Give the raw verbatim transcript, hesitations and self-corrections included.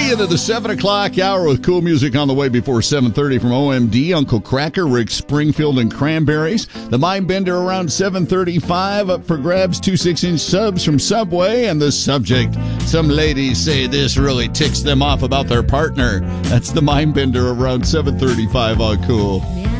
thirty into the seven o'clock hour with cool music on the way before seven thirty from O M D, Uncle Cracker, Rick Springfield, and Cranberries. The Mindbender around seven thirty-five. Up for grabs, two six-inch subs from Subway. And the subject, some ladies say this really ticks them off about their partner. That's the Mindbender around seven thirty-five on Cool. Yeah.